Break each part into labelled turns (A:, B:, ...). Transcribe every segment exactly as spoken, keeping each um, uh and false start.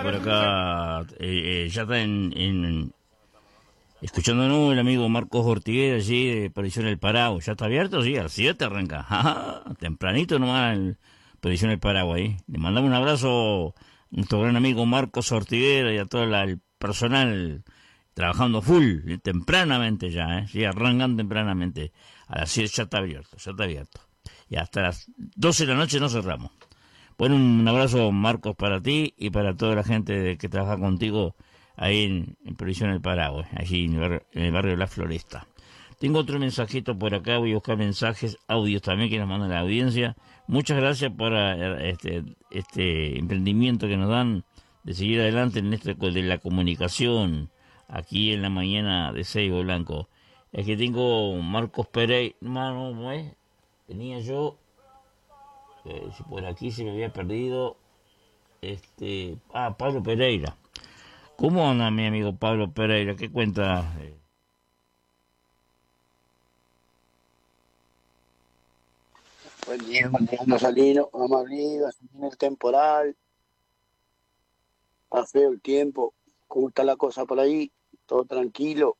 A: Por acá eh, eh, ya está en, en escuchándonos el amigo Marcos Ortiguera allí de Perdición El Paraguay. ¿Ya está abierto? Sí, a las siete arranca. Ajá, tempranito nomás el Perdición El Paraguay. Le mandamos un abrazo a nuestro gran amigo Marcos Ortiguera y a todo la, el personal trabajando full, eh, tempranamente ya, ¿eh? Sí, arrancan tempranamente. A las siete ya está abierto, ya está abierto. Y hasta las doce de la noche no cerramos. Bueno, un abrazo, Marcos, para ti y para toda la gente de, que trabaja contigo ahí en, en Perdición El Paraguay, allí en el, barrio, en el barrio de La Floresta. Tengo otro mensajito por acá, voy a buscar mensajes, audios también que nos manda la audiencia. Muchas gracias por este, este emprendimiento que nos dan de seguir adelante en esto de la comunicación aquí en la mañana de Seibo Blanco. Es que tengo Marcos Pereira, no, no es, tenía yo... Eh, si por aquí se me había perdido este ah Pablo Pereira. ¿Cómo anda mi amigo Pablo Pereira? ¿Qué cuenta?
B: Buen día, buen día, Rosalino. Vamos arriba, se viene el temporal, está feo el tiempo. ¿Cómo está la cosa por ahí? ¿Todo tranquilo?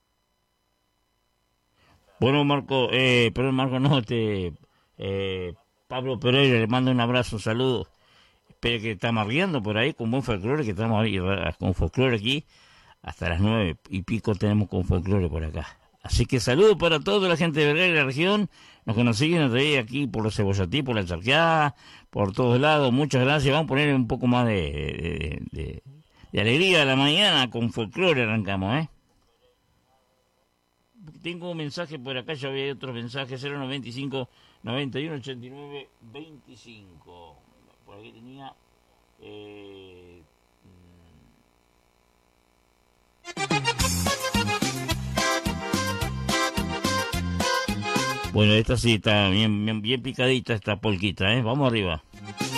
A: Bueno, Marco, eh, perdón, Marco, no, este eh, Pablo Pereira, le mando un abrazo, un saludo. Espero que estamos riendo por ahí con buen folclore, que estamos ahí con folclore aquí. Hasta las nueve y pico tenemos con folclore por acá. Así que saludos para toda la gente de Vergara y la región, los que nos siguen aquí por los Cebollatí, por la Charqueada, por todos lados. Muchas gracias. Vamos a poner un poco más de, de, de, de alegría a la mañana con folclore. Arrancamos, ¿eh? Tengo un mensaje por acá, ya había otros mensajes, cero noventa y cinco, noventa y uno, ochenta y nueve, veinticinco. Por aquí tenía... Eh, bueno, esta sí está bien, bien, bien picadita esta polquita, ¿eh? Vamos arriba.